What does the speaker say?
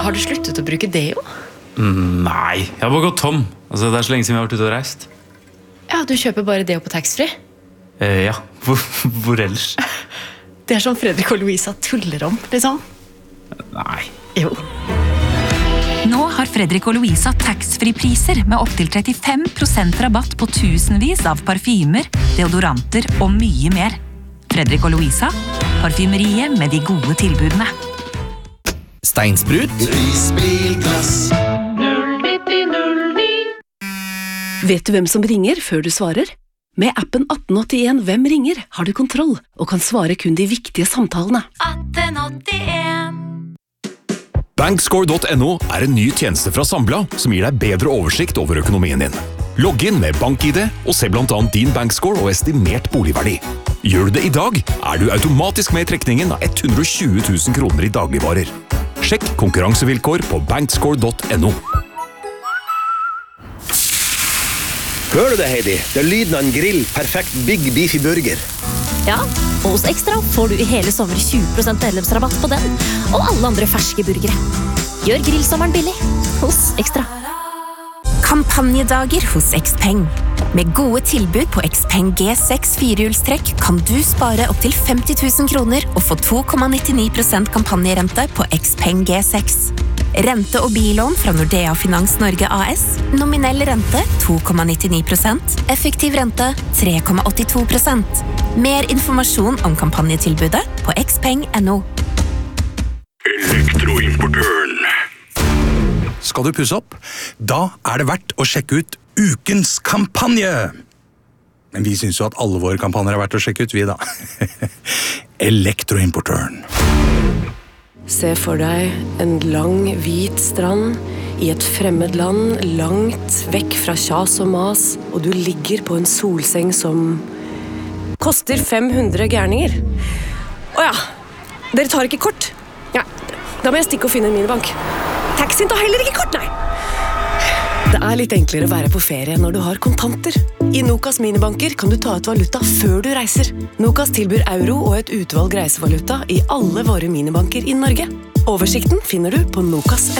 Har du sluttet å bruke deo? Nei, jeg har bare gått tom. Altså, det så lenge siden vi har vært ute og reist. Ja, du kjøper bare deo på taxfree. Ja, hvor ellers? Det som Fredrik og Louisa tuller om, liksom. Nei. Jo. Nå har Fredrik og Louisa tax-free-priser med opp til 35% rabatt på tusenvis av parfymer, deodoranter og mye mer. Fredrik og Louisa, parfymeriet med de gode tilbudene. Steinsprut. Isbilglass. Vet du hvem som ringer før du svarer? Med appen 1881 Hvem ringer har du kontroll og kan svare kun de viktige samtalene. 1881. Bankscore.no en ny tjeneste fra Sambla som gir deg bedre oversikt over økonomien din. Logg inn med BankID og se blant annet din bankscore og estimert boligverdi. Gjør du det i dag, du automatisk med i trekningen av 120 000 kroner i dagligvarer. Sjekk konkurransevilkår på bankscore.no. Hører du det, Heidi? Det lyden av en grill, perfekt Big Beefy Burger. Ja, og hos Ekstra får du i hele sommer 20% medlemsrabatt på den, og alle andre ferske burgere. Gjør grillsommeren billig hos Ekstra. Kampanjedager hos Xpeng. Med gode tilbud på Xpeng G6 firehjulstrekk kan du spare opp til 50 000 kroner og få 2,99% kampanjerente på Xpeng G6. Rente- og billån fra Nordea Finans Norge AS. Nominell rente 2,99%. Effektiv rente 3,82%. Mer informasjon om kampanjetilbudet på xpeng.no. Elektroimportøren. Skal du pusse opp? Da det verdt å sjekke ut ukens kampanje. Men vi synes jo at alle våre kampanjer verdt å sjekke ut, vi da. Elektroimportøren. Se for deg en lang, hvit strand i et fremmed land, langt vekk fra kjas og mas, og du ligger på en solseng som koster 500 gærninger. Åja, dere tar ikke kort? Ja, da må jeg stikke og finne en minibank. Taxien tar heller ikke kort, nei! Det litt enklere å være på ferie når du har kontanter. I Nokas minibanker kan du ta ut valuta før du reiser. Nokas tilbyr euro og et utvalg reisevaluta i alle våre minibanker i Norge. Oversikten finner du på Nokas.no.